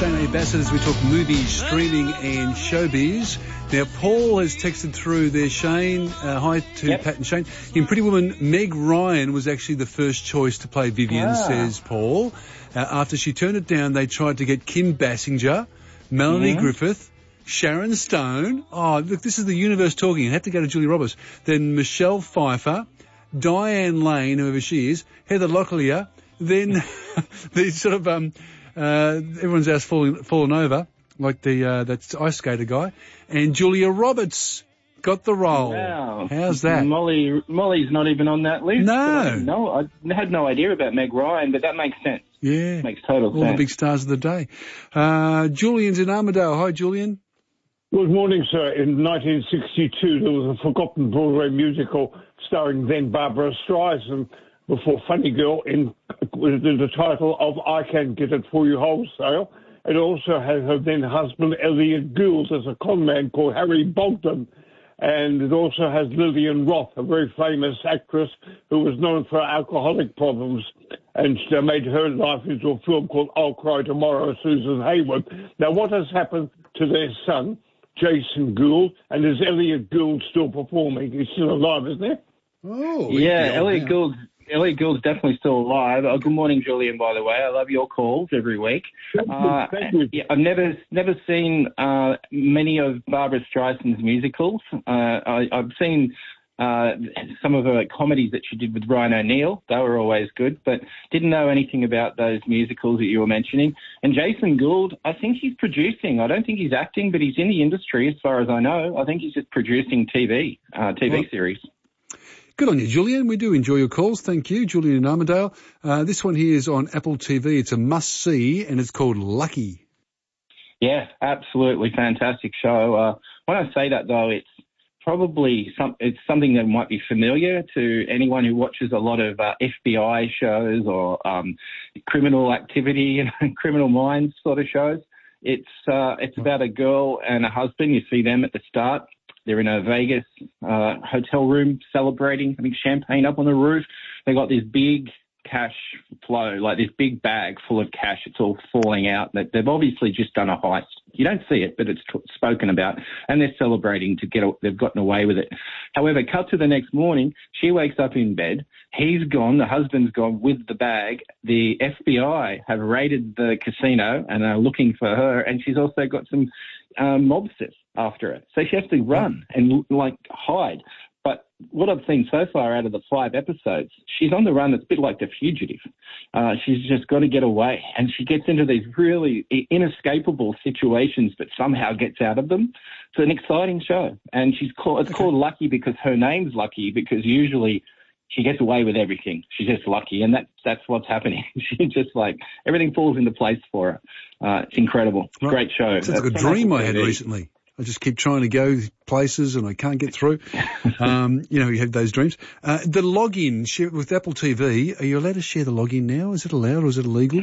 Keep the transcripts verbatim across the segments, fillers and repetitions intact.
Shane A. Bassett as we talk movies, streaming and showbiz. Now, Paul has texted through there, Shane. Uh, hi to yep. Pat and Shane. In Pretty Woman, Meg Ryan was actually the first choice to play Vivian, ah. says Paul. Uh, after she turned it down, they tried to get Kim Basinger, Melanie mm-hmm. Griffith, Sharon Stone. Oh, look, this is the universe talking. I had to go to Julia Roberts. Then Michelle Pfeiffer, Diane Lane, whoever she is, Heather Locklear. Then the sort of um, uh, everyone's else falling fallen over, like the uh, that ice skater guy, and Julia Roberts got the role. Wow, how's that? Molly Molly's not even on that list. No, no, I had no idea about Meg Ryan, but that makes sense. Yeah, makes total all sense. All the big stars of the day. Uh, Julian's in Armidale. Hi, Julian. Good morning, sir. In nineteen sixty-two, there was a forgotten Broadway musical starring then Barbara Streisand before Funny Girl in with the title of I Can Get It For You Wholesale. It also had her then husband Elliot Gould as a con man called Harry Bogdan. And it also has Lillian Roth, a very famous actress who was known for alcoholic problems. And she made her life into a film called I'll Cry Tomorrow, Susan Hayward. Now, what has happened to their son, Jason Gould, and is Elliot Gould still performing? He's still alive, isn't he? Oh, yeah, Elliot Gould. Elliot Gould's definitely still alive. Oh, good morning, Julian, by the way. I love your calls every week. Uh, Thank you. Yeah, I've never never seen uh, many of Barbara Streisand's musicals. Uh, I, I've seen uh, some of her comedies that she did with Ryan O'Neal. They were always good, but didn't know anything about those musicals that you were mentioning. And Jason Gould, I think he's producing. I don't think he's acting, but he's in the industry as far as I know. I think he's just producing T V, uh, T V well, series. Good on you, Julian. We do enjoy your calls. Thank you, Julian in Armidale. Uh, this one here is on Apple T V. It's a must-see, and it's called Lucky. Yeah, absolutely fantastic show. Uh, when I say that, though, it's probably some, it's something that might be familiar to anyone who watches a lot of uh, F B I shows or um, criminal activity and criminal minds sort of shows. It's uh, it's about a girl and a husband. You see them at the start. They're in a Vegas uh, hotel room celebrating, having champagne up on the roof. They got this big cash flow, like this big bag full of cash. It's all falling out. They've obviously just done a heist. You don't see it, but it's t- spoken about. And they're celebrating to get, they've gotten away with it. However, cut to the next morning, she wakes up in bed. He's gone. The husband's gone with the bag. The F B I have raided the casino and are looking for her. And she's also got some um, mobsters after her. So she has to run and, like, hide. But what I've seen so far out of the five episodes, she's on the run. It's a bit like The Fugitive. Uh, she's just got to get away. And she gets into these really inescapable situations, but somehow gets out of them. It's an exciting show. And she's called, it's okay. called Lucky because her name's Lucky, because usually she gets away with everything. She's just lucky. And that, that's what's happening. She just, like, everything falls into place for her. Uh, it's incredible. It's a right. great show. Sounds like a dream I had recently. I just keep trying to go places and I can't get through. Um, you know, you have those dreams. Uh, the login share, with Apple T V, are you allowed to share the login now? Is it allowed or is it illegal?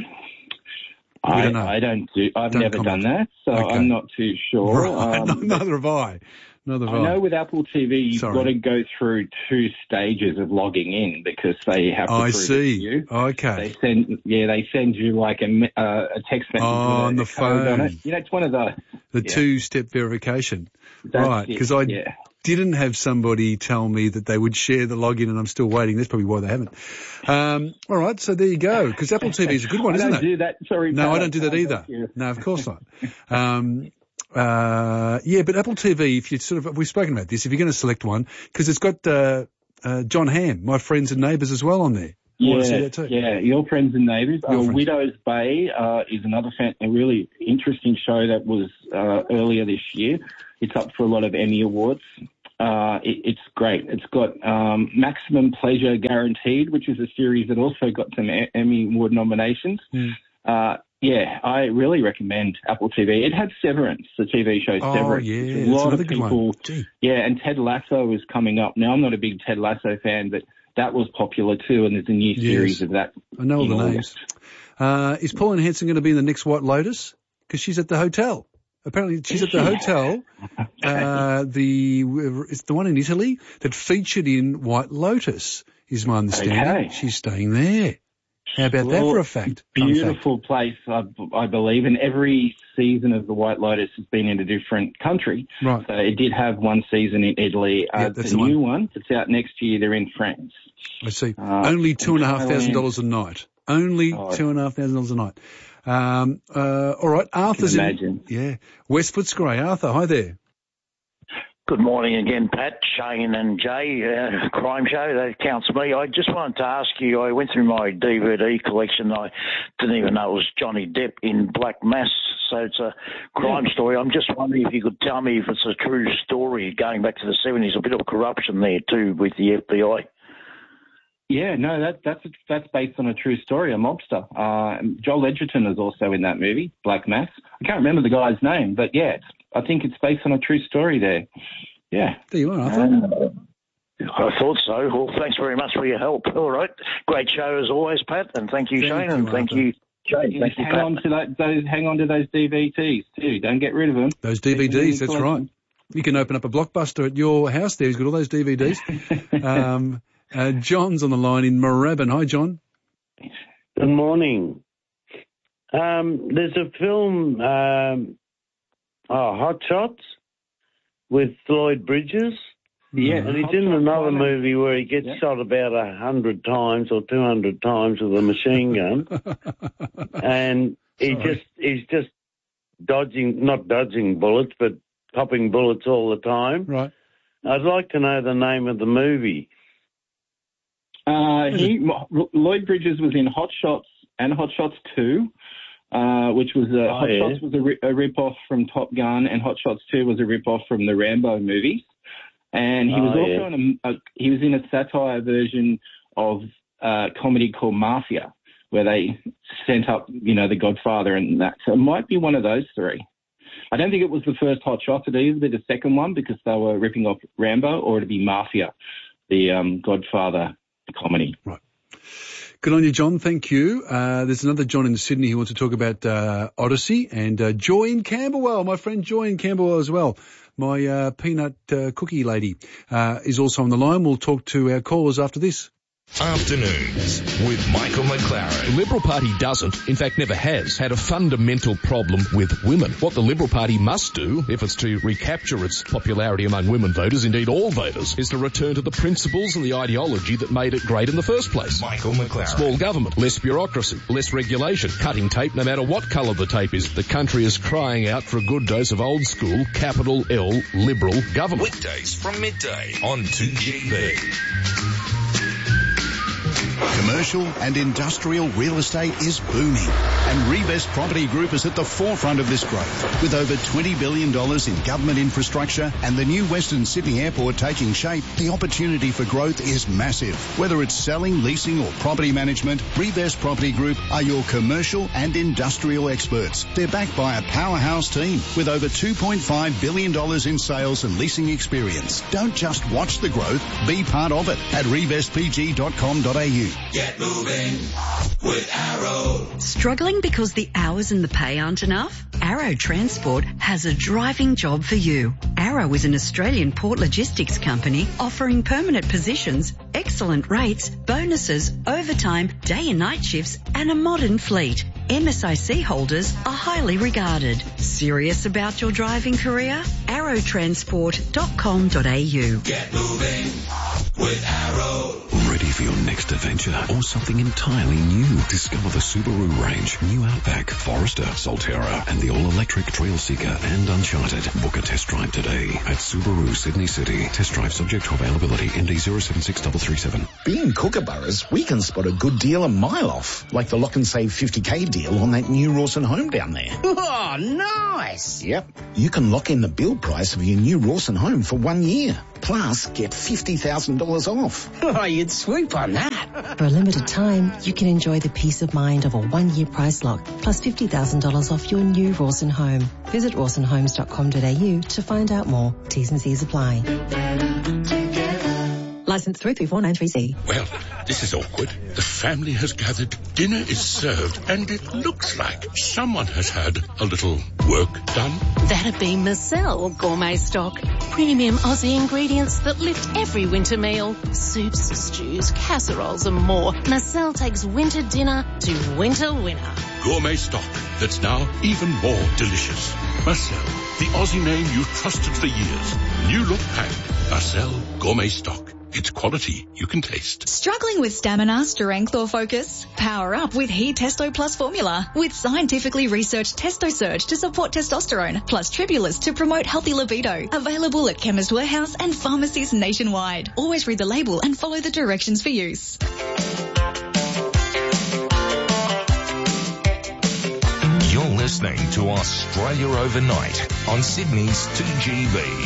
I don't know. I don't do. I've don't never comment. done that, so okay. I'm not too sure. Right. Um, Neither have I. Neither have I I. know with Apple T V, you've Sorry. got to go through two stages of logging in because they have to I prove see. it to you. Okay. They send, yeah, they send you like a, uh, a text message oh, on the phone. On it. You know, it's one of those. The yeah. two-step verification. That's right, because I yeah. didn't have somebody tell me that they would share the login and I'm still waiting. That's probably why they haven't. Um, all right, so there you go, because Apple T V is a good one, isn't it? I don't do that. Sorry. No, Pat, I don't do that either. No, of course not. Um, uh, yeah, but Apple T V, if you sort of, we've spoken about this, if you're going to select one, because it's got uh, uh, John Hamm, My Friends and Neighbours as well on there. Yeah, yeah, Your Friends and Neighbours. Uh, Widow's Bay uh, is another fan, a really interesting show that was uh, earlier this year. It's up for a lot of Emmy Awards. Uh, it, it's great. It's got um, Maximum Pleasure Guaranteed, which is a series that also got some e- Emmy Award nominations. Mm. Uh, yeah, I really recommend Apple T V. It had Severance, the T V show oh, Severance. Yeah, a lot of people. Gee. Yeah, and Ted Lasso is coming up. Now, I'm not a big Ted Lasso fan, but that was popular too, and there's a new series yes. of that. I know all the names. Uh, is Pauline Hanson going to be in the next White Lotus? Because she's at the hotel. Apparently, she's at the hotel. Uh, the it's the one in Italy that featured in White Lotus, is my understanding. Okay. She's staying there. How about Well, that for a fact? Beautiful fact. place, I, I believe, and every season of the White Lotus has been in a different country. Right. So it did have one season in Italy. Yeah, uh, that's the, the new one. one that's out next year, they're in France. I see. Uh, Only two and a half thousand Thailand. dollars a night. Only Oh, two and a half thousand dollars a night. Um, uh, all right, Arthur's can in. imagine. Yeah, West Footscray. Arthur, hi there. Good morning again, Pat, Shane and Jay, uh, Crime Show, that counts me. I just wanted to ask you, I went through my D V D collection, I didn't even know it was Johnny Depp in Black Mass, so it's a crime Yeah. story. I'm just wondering if you could tell me if it's a true story going back to the seventies, a bit of corruption there too with the F B I. Yeah, no, that, that's that's based on a true story, a mobster. Uh, Joel Edgerton is also in that movie, Black Mass. I can't remember the guy's name, but yeah, it's, I think it's based on a true story there. Yeah. There you are, Arthur. Uh, I thought so. Well, thanks very much for your help. All right. Great show as always, Pat, and thank you, Thank Shane, you, and thank Arthur. you, Jay. You Thank just you, hang Pat. on to that, those, hang on to those D V Ds too. Don't get rid of them. Those D V Keep them in Ds, that's collection. right. You can open up a Blockbuster at your house there. He's got all those D V Ds. um, uh, John's on the line in Moorabbin. Hi, John. Good morning. Um, there's a film, um, oh, Hot Shots, with Lloyd Bridges. Yeah, And he's Hot in Shots another one and- movie where he gets Yeah. shot about a hundred times or two hundred times with a machine gun. And he Sorry. just, he's just dodging, not dodging bullets, but popping bullets all the time. Right. I'd like to know the name of the movie. Uh, he, Lloyd Bridges was in Hot Shots and Hot Shots two, uh, which was a, Oh, Hot yeah. Shots was a, ri- a rip-off from Top Gun, and Hot Shots two was a rip-off from the Rambo movies. And he was Oh, also yeah. in a, a, he was in a satire version of a comedy called Mafia, where they sent up, you know, the Godfather and that. So it might be one of those three. I don't think it was the first Hot Shots. It'd either be the second one because they were ripping off Rambo, or it'd be Mafia, the um, Godfather comedy. Right. Good on you, John. Thank you. Uh, there's another John in Sydney who wants to talk about uh, Odyssey, and uh, Joy in Camberwell, my friend Joy in Camberwell as well. My uh, peanut uh, cookie lady uh, is also on the line. We'll talk to our callers after this. Afternoons with Michael McLaren. The Liberal Party doesn't, in fact never has, had a fundamental problem with women. What the Liberal Party must do, if it's to recapture its popularity among women voters, indeed all voters, is to return to the principles and the ideology that made it great in the first place. Michael McLaren. Small government, less bureaucracy, less regulation, cutting tape no matter what colour the tape is. The country is crying out for a good dose of old school, capital L, Liberal government. Weekdays from midday on two G B. Commercial and industrial real estate is booming, and Revest Property Group is at the forefront of this growth. With over twenty billion dollars in government infrastructure and the new Western Sydney Airport taking shape, the opportunity for growth is massive. Whether it's selling, leasing or property management, Revest Property Group are your commercial and industrial experts. They're backed by a powerhouse team with over two point five billion dollars in sales and leasing experience. Don't just watch the growth, be part of it at revest p g dot com dot a u. Get moving with Arrow. Struggling because the hours and the pay aren't enough? Arrow Transport has a driving job for you. Arrow is an Australian port logistics company offering permanent positions, excellent rates, bonuses, overtime, day and night shifts, and a modern fleet. M S I C holders are highly regarded. Serious about your driving career? arrow transport dot com dot a u. Get moving with Arrow. Ready for your next adventure or something entirely new? Discover the Subaru range, New Outback, Forester, Solterra, and the all-electric Trail Seeker and Uncharted. Book a test drive today at Subaru Sydney City. Test drive subject to availability. M D zero seven six three three seven. Being Kookaburras, we can spot a good deal a mile off, like the Lock and Save fifty K deal on that new Rawson home down there. Oh, nice! Yep. You can lock in the build price of your new Rawson home for one year. Plus, get fifty thousand dollars off. Oh, you'd swoop on that. For a limited time, you can enjoy the peace of mind of a one-year price lock, plus fifty thousand dollars off your new Rawson home. Visit rawson homes dot com dot a u to find out more. T's and C's apply. Licence three three four nine three C. Well, this is awkward. The family has gathered, dinner is served, and it looks like someone has had a little work done. That'd be Marcel Gourmet Stock. Premium Aussie ingredients that lift every winter meal. Soups, stews, casseroles and more. Marcel takes winter dinner to winter winner. Gourmet stock that's now even more delicious. Marcel, the Aussie name you trusted for years. New look packed. Marcel Gourmet Stock. It's quality you can taste. Struggling with stamina, strength or focus? Power up with He Testo Plus formula with scientifically researched Testo Surge to support testosterone plus Tribulus to promote healthy libido. Available at Chemist Warehouse and pharmacies nationwide. Always read the label and follow the directions for use. You're listening to Australia Overnight on Sydney's two G B.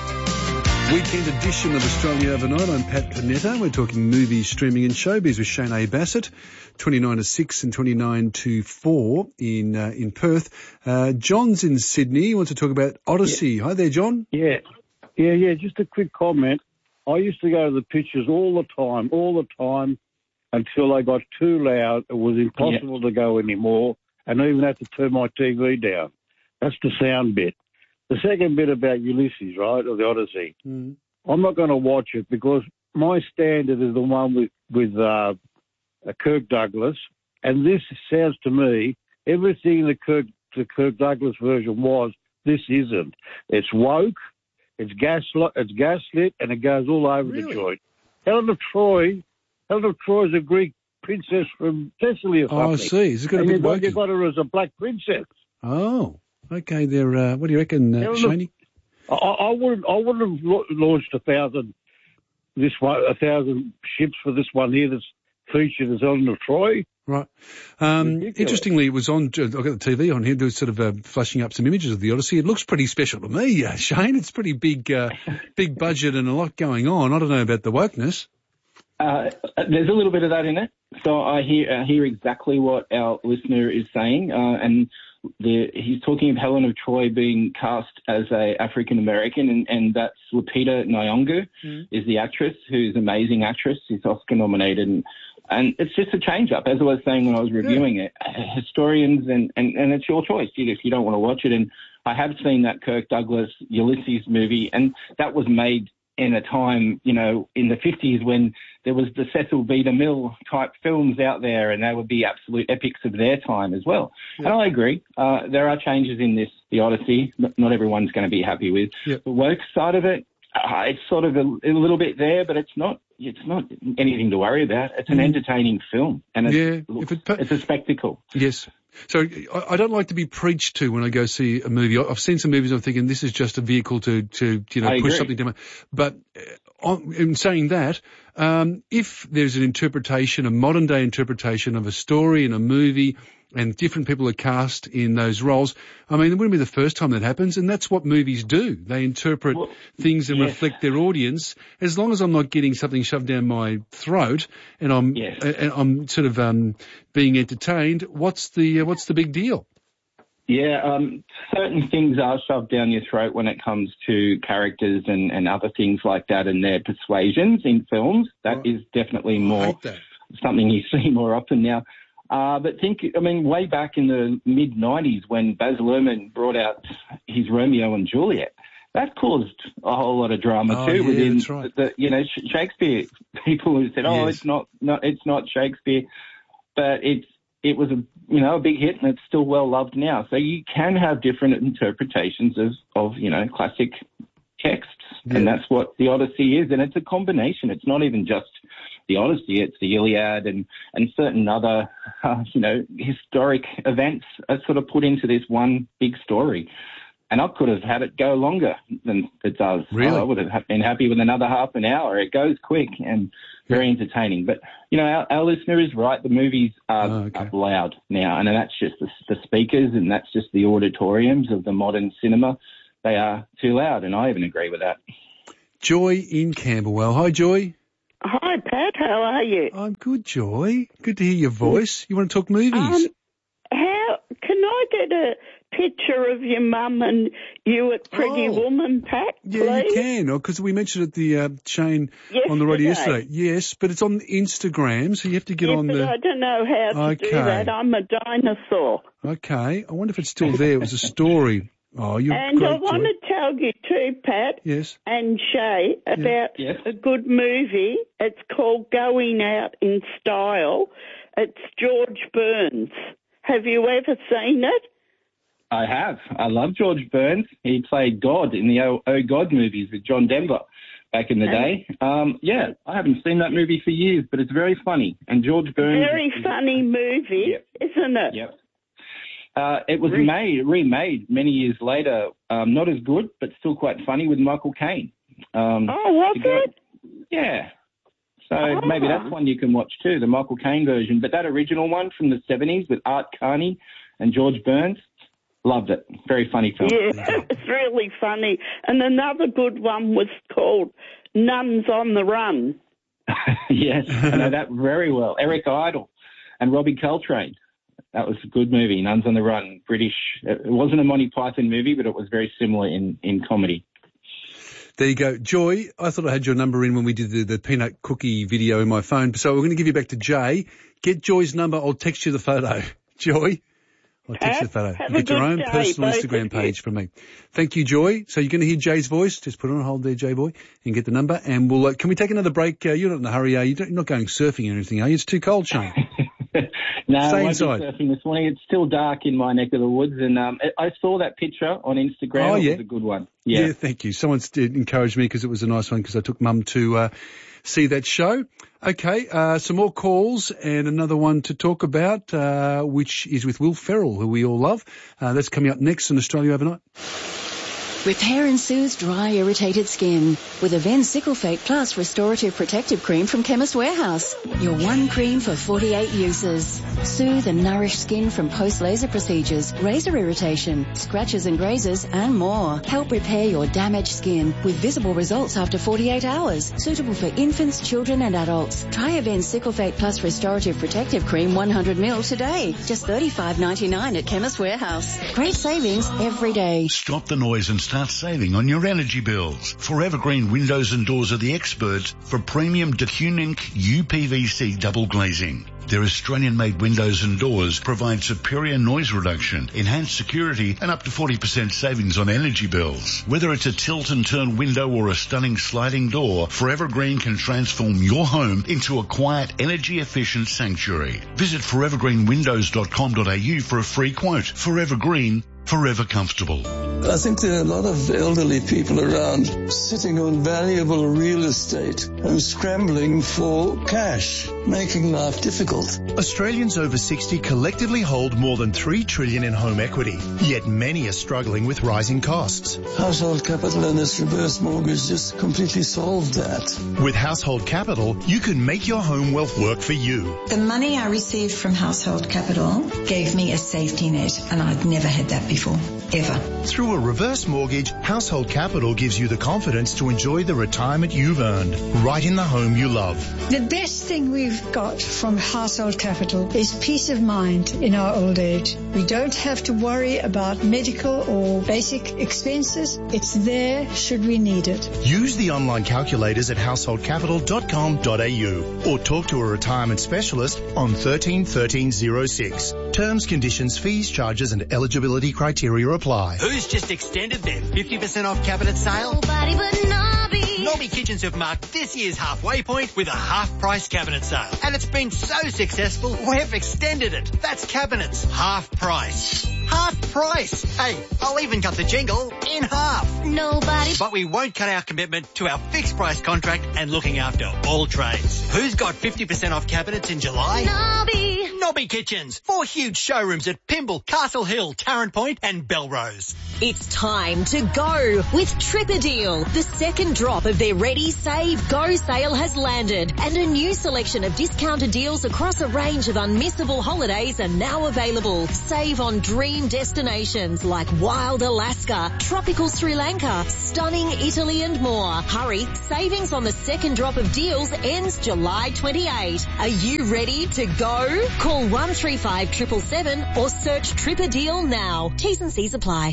Weekend edition of Australia Overnight. I'm Pat Panetta. We're talking movies, streaming and showbiz with Shane A. Bassett, twenty-nine to six and twenty-nine to four in uh, in Perth. Uh, John's in Sydney. He wants to talk about Odyssey. Yeah. Hi there, John. Yeah. Yeah, yeah, just a quick comment. I used to go to the pictures all the time, all the time, until they got too loud. It was impossible yeah. to go anymore, and I even had to turn my T V down. That's the sound bit. The second bit about Ulysses, right, or the Odyssey, mm. I'm not going to watch it because my standard is the one with, with uh, Kirk Douglas, and this sounds to me, everything the Kirk, the Kirk Douglas version was, this isn't. It's woke, it's gaslit, it's gaslit, and it goes all over really? the joint. Helen of Troy, Helen of Troy is a Greek princess from Thessaly or something. Oh, I see. Is it going to be woke? You got her as a black princess. Oh. Okay, they're, uh, what do you reckon, uh, Shaney? I, I wouldn't, I wouldn't have launched a thousand, this one, a thousand ships for this one here that's featured as Helen of Troy. Right. Um, interestingly, it was on, I've got the T V on here, there was sort of uh, flashing up some images of the Odyssey. It looks pretty special to me, uh, Shane. It's pretty big, uh, big budget and a lot going on. I don't know about the wokeness. Uh, there's a little bit of that in it. So I hear, I hear exactly what our listener is saying, uh, and The, he's talking of Helen of Troy being cast as a African American, and, and that's Lupita Nyong'o mm. is the actress, who's an amazing actress. She's Oscar nominated, and, and it's just a change up. As I was saying when I was reviewing yeah. it, historians and, and, and it's your choice if you don't want to watch it. And I have seen that Kirk Douglas Ulysses movie, and that was made in a time, you know, in the fifties when there was the Cecil B. DeMille type films out there, and they would be absolute epics of their time as well. Yeah. And I agree. Uh, there are changes in this, the Odyssey, not everyone's going to be happy with. Yeah. The woke side of it, uh, it's sort of a, a little bit there, but it's not, it's not anything to worry about. It's an mm. entertaining film, and it's, yeah, look, it, it's a spectacle. Yes. So I, I don't like to be preached to when I go see a movie. I've seen some movies I'm thinking this is just a vehicle to, to you know, I push agree. something down. But on, in saying that, um, if there's an interpretation, a modern day interpretation of a story in a movie, and different people are cast in those roles, I mean, it wouldn't be the first time that happens, and that's what movies do. They interpret well, things and yes. reflect their audience. As long as I'm not getting something shoved down my throat and I'm yes. and I'm sort of um, being entertained, what's the uh, what's the big deal? Yeah, um, certain things are shoved down your throat when it comes to characters and, and other things like that and their persuasions in films. That oh, is definitely more something you see more often now. Uh, but think, I mean, way back in the mid nineties when Baz Luhrmann brought out his Romeo and Juliet, that caused a whole lot of drama oh, too yeah, within that's right. the, you know, Shakespeare people who said, oh, yes. it's not, not, it's not Shakespeare, but it's, it was a, you know, a big hit and it's still well loved now. So you can have different interpretations of, of, you know, classic texts. Yeah. And that's what the Odyssey is. And it's a combination. It's not even just the Odyssey, it's the Iliad and, and certain other, uh, you know, historic events are sort of put into this one big story. And I could have had it go longer than it does. Really? I would have been happy with another half an hour. It goes quick and very entertaining. But, you know, our, our listener is right. The movies are, oh, okay. are loud now, and that's just the, the speakers and that's just the auditoriums of the modern cinema. They are too loud, and I even agree with that. Joy in Camberwell. Hi, Joy. Hi, Pat. How are you? I'm good, Joy. Good to hear your voice. You want to talk movies? Um, how can I get get a picture of your mum and you at Pretty Oh. Woman, Pat, Yeah, please? you can, because we mentioned it the uh, Shane on the radio yesterday. Yes, but it's on Instagram, so you have to get Yeah, on but the. I don't know how to do Okay. that. I'm a dinosaur. Okay, I wonder if it's still there. It was a story. Oh, you're And great, I want Joy. to tell you too, Pat Yes. and Shay, about Yes. a good movie. It's called Going Out in Style. It's George Burns. Have you ever seen it? I have. I love George Burns. He played God in the Oh, oh God movies with John Denver back in the day. Um, yeah, I haven't seen that movie for years, but it's very funny. And George Burns... Very funny movie, isn't it? Yep. Uh, it was Re- made, remade many years later. Um, not as good, but still quite funny with Michael Caine. Um, oh, was to go- it? Yeah. So Oh. maybe that's one you can watch too, the Michael Caine version. But that original one from the seventies with Art Carney and George Burns, loved it. Very funny film. Yeah, it's really funny. And another good one was called Nuns on the Run. Yes, I know that very well. Eric Idle and Robbie Coltrane. That was a good movie, Nuns on the Run, British. It wasn't a Monty Python movie, but it was very similar in, in comedy. There you go. Joy, I thought I had your number in when we did the, the peanut cookie video in my phone, so we're going to give you back to Jay. Get Joy's number. I'll text you the photo. Joy? I'll text you the photo. Have You a get your good own day, personal both Instagram of you. page from me. Thank you, Joy. So you're going to hear Jay's voice. Just put it on hold there, Jay boy, and get the number. And we'll, uh, can we take another break? Uh, you're not in a hurry, are you? You're not going surfing or anything, are you? It's too cold, Shane. No, Stay I won't inside. be surfing this morning. It's still dark in my neck of the woods, and um, I I saw that picture on Instagram. Oh, It yeah. was a good one. Yeah, Yeah. thank you. Someone did encourage me because it was a nice one because I took Mum to uh, see that show. Okay, uh, some more calls and another one to talk about, uh, which is with Will Ferrell, who we all love. Uh, that's coming up next on Australia Overnight. Repair and soothe dry, irritated skin with Aven Cyclofate Plus Restorative Protective Cream from Chemist Warehouse. Your one cream for forty-eight uses. Soothe and nourish skin from post-laser procedures, razor irritation, scratches and grazes, and more. Help repair your damaged skin with visible results after forty-eight hours. Suitable for infants, children, and adults. Try Aven Cyclofate Plus Restorative Protective Cream one hundred milliliters today. Just thirty-five ninety-nine at Chemist Warehouse. Great savings every day. Stop the noise and start saving on your energy bills. Forever Green Windows and Doors are the experts for premium Decunink U P V C double glazing. Their Australian-made windows and doors provide superior noise reduction, enhanced security, and up to forty percent savings on energy bills. Whether it's a tilt and turn window or a stunning sliding door, Forever Green can transform your home into a quiet, energy-efficient sanctuary. Visit forever green windows dot com dot a u for a free quote. Forever Green, forever comfortable. I think there are a lot of elderly people around sitting on valuable real estate and scrambling for cash, making life difficult. Australians over sixty collectively hold more than three trillion dollars in home equity, yet many are struggling with rising costs. Household Capital and its reverse mortgage just completely solved that. With Household Capital, you can make your home wealth work for you. The money I received from Household Capital gave me a safety net, and I'd never had that before, ever. Through a reverse mortgage, Household Capital gives you the confidence to enjoy the retirement you've earned, right in the home you love. The best thing we've got from Household Capital is peace of mind in our old age. We don't have to worry about medical or basic expenses. It's there should we need it. Use the online calculators at household capital dot com dot a u or talk to a retirement specialist on thirteen thirteen oh six. Terms, conditions, fees, charges and eligibility criteria apply. Who's just extended their fifty percent off cabinet sale? Nobody but Nobby. Nobby Kitchens have marked this year's halfway point with a half-price cabinet sale. And it's been so successful, we've extended it. That's cabinets, half price. Half price. Hey, I'll even cut the jingle in half. Nobody. But we won't cut our commitment to our fixed price contract and looking after all trades. Who's got fifty percent off cabinets in July? Nobby. Nobby Kitchens. Four huge showrooms at Pymble, Castle Hill, Tarrant Point and Belrose. It's time to go with Tripperdeal. The second drop of their Ready, Save, Go sale has landed and a new selection of discounted deals across a range of unmissable holidays are now available. Save on dream destinations like wild Alaska, tropical Sri Lanka, stunning Italy and more. Hurry, savings on the second drop of deals ends July twenty-eighth. Are you ready to go? Call Call one three five seven seven seven or search Trip a Deal now. T's and C's apply.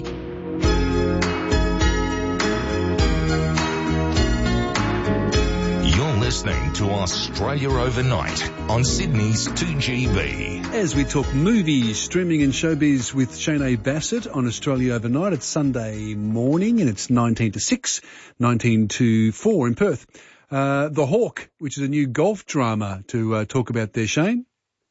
You're listening to Australia Overnight on Sydney's two G B. As we talk movies, streaming and showbiz with Shane A. Bassett on Australia Overnight. It's Sunday morning and it's nineteen to six, nineteen to four in Perth. Uh, The Hawk, which is a new golf drama to uh, talk about there, Shane.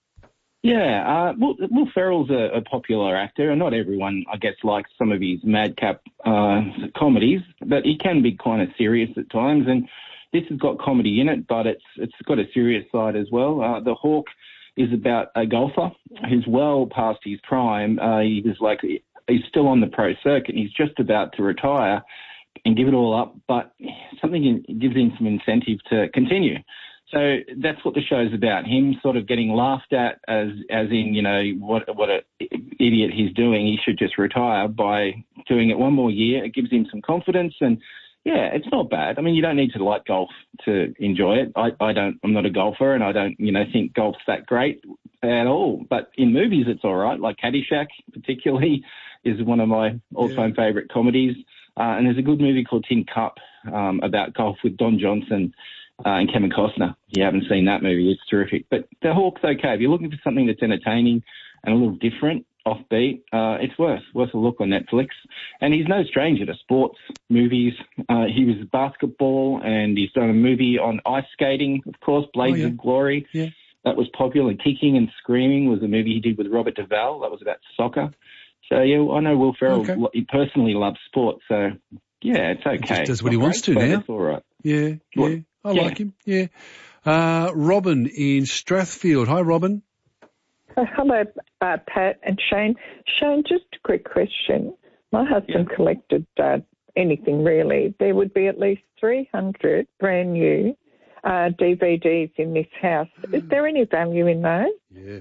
Yeah, uh, Will, Will Ferrell's a, a popular actor, and not everyone, I guess, likes some of his madcap uh, comedies, but he can be kind of serious at times, and this has got comedy in it, but it's it's got a serious side as well. Uh, The Hawk is about a golfer who's well past his prime. Uh, he was like, he's still on the pro circuit, and he's just about to retire and give it all up, but something in, gives him some incentive to continue. So that's what the show's about, him sort of getting laughed at as as in, you know, what what a idiot he's doing. He should just retire by doing it one more year. It gives him some confidence, and yeah, it's not bad. I mean, you don't need to like golf to enjoy it. I, I don't, I'm not a golfer, and I don't, you know, think golf's that great at all. But in movies, it's all right. Like Caddyshack, particularly, is one of my all-time yeah. favourite comedies. Uh, and there's a good movie called Tin Cup um, about golf with Don Johnson uh, and Kevin Costner. If you haven't seen that movie, it's terrific. But The Hawk's okay. If you're looking for something that's entertaining and a little different, offbeat, uh, it's worth worth a look on Netflix. And he's no stranger to sports movies. Uh, he was basketball, and he's done a movie on ice skating, of course, Blades oh, yeah. of Glory. Yeah. That was popular. Kicking and Screaming was a movie he did with Robert Duvall. That was about soccer. So, yeah, I know Will Ferrell okay. he personally loves sport, so, yeah, it's okay. He just does what he wants to now. It's all right. Yeah, yeah, well, I yeah. like him, yeah. Uh, Robin in Strathfield. Hi, Robin. Uh, hello, uh, Pat and Shane. Shane, just a quick question. My husband yeah. collected uh, anything, really. There would be at least three hundred brand new uh, D V Ds in this house. Is there any value in those? Yeah.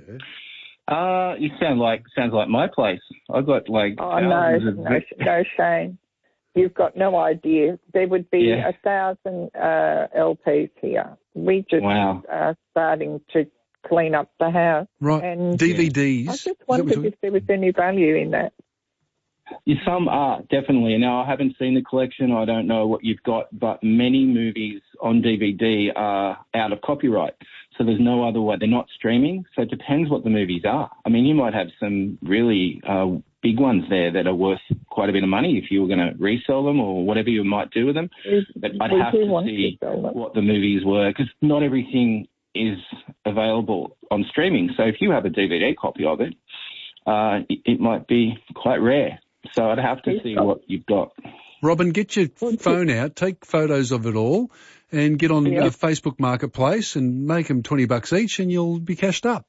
Uh, you sound like sounds like my place. I've got like oh no, of... no, no, Shane, you've got no idea. There would be yeah. a thousand uh, L Ps here. We just wow. are starting to clean up the house. Right, and D V Ds. I just wondered if there was any value in that. Yeah, some are, definitely. Now, I haven't seen the collection. I don't know what you've got, but many movies on D V D are out of copyright. So there's no other way. They're not streaming. So it depends what the movies are. I mean, you might have some really uh, big ones there that are worth quite a bit of money if you were going to resell them or whatever you might do with them. But I'd have to see what the movies were, because not everything is available on streaming. So if you have a D V D copy of it, uh, it, it might be quite rare. So I'd have to see what you've got. Robin, get your phone out, take photos of it all, and get on yeah. uh, Facebook Marketplace and make them twenty bucks each, and you'll be cashed up.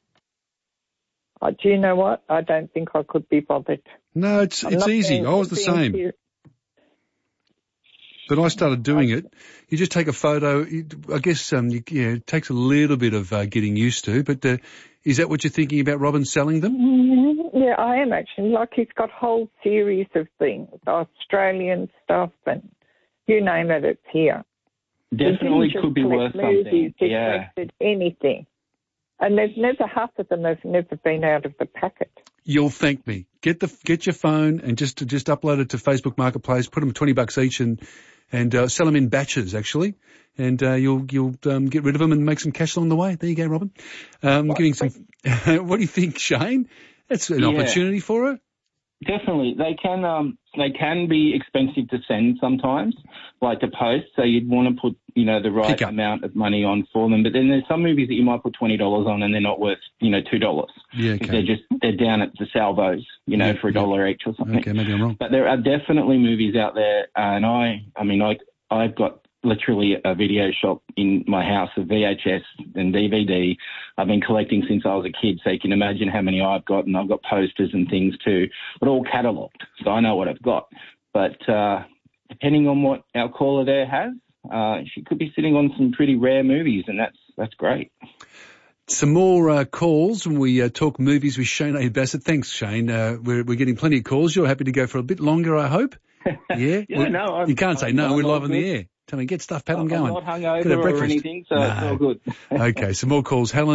Oh, do you know what? I don't think I could be bothered. No, it's I'm it's easy. I was the same. Here. But I started doing it. You just take a photo. I guess um, you, yeah, it takes a little bit of uh, getting used to. But uh, is that what you're thinking about, Robin, selling them? Mm-hmm. Yeah, I am actually. Like he's got a whole series of things, Australian stuff, and you name it, it's here. Definitely could be worth something. Yeah. Anything. And there's never, half of them have never been out of the packet. You'll thank me. Get the get your phone and just just upload it to Facebook Marketplace. Put them twenty bucks each and and uh, sell them in batches actually, and uh, you'll you'll um, get rid of them and make some cash along the way. There you go, Robin. Um, giving some. What do you think, Shane? That's an yeah. opportunity for her. Definitely, they can um they can be expensive to send sometimes, like to post. So you'd want to put you know the right amount of money on for them. But then there's some movies that you might put twenty dollars on and they're not worth you know two dollars. Yeah, okay. They're just they're down at the salvos, you know, yeah, for a dollar yeah. each or something. Okay, maybe I'm wrong. But there are definitely movies out there, and I I mean I I've got literally a video shop in my house of V H S and D V D. I've been collecting since I was a kid, so you can imagine how many I've got, and I've got posters and things too, but all catalogued, so I know what I've got. But uh, depending on what our caller there has, uh, she could be sitting on some pretty rare movies, and that's that's great. Some more uh, calls when we uh, talk movies with Shane A. Bassett. Thanks, Shane. Uh, we're, we're getting plenty of calls. You're happy to go for a bit longer, I hope? Yeah? yeah, well, no. I'm, you can't say I'm, no. I'm we're live on good. the air. Tell me, get stuff, Pat, I'm, I'm going. I'm not hungover or anything, so no. It's all good. Okay, some more calls. Helen